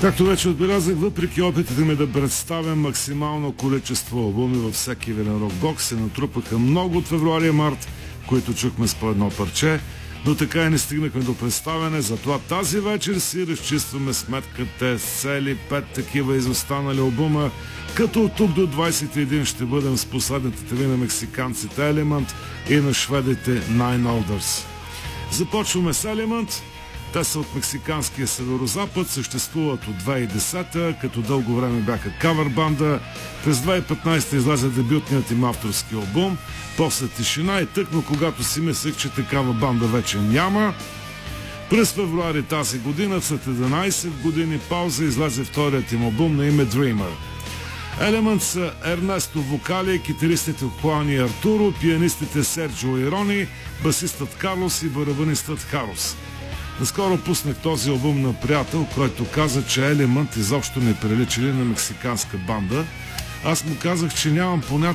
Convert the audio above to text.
Както вече отбелязах, въпреки опитите ми да представя максимално количество албуми във всеки виден рок-бокс, се натрупаха много от февруари и март, които чухме с по едно парче, но така и не стигнахме до представяне, затова тази вечер си разчистваме сметката с цели 5 такива изостанали албума, като от тук до 21 ще бъдем с последната теви на мексиканците Element и на шведите Nine Alders. Започваме с Element. Те са от мексиканския северозапад, съществуват от 2010-та, като дълго време бяха кавър банда. През 2015-та излезе дебютният им авторски албум, после тишина и тъкмо когато си мислех, че такава банда вече няма. През февруари тази година, след 11 години пауза, излезе вторият им албум на име Dreamer. Element са Ернесто вокали, китаристите Хуан и Артуро, пианистите Серджио и Рони, басистът Карлос и барабанистът Харос. Наскоро пуснах този албум на приятел, който каза, че Element изобщо не приличали на мексиканска банда. Аз му казах, че нямам понятие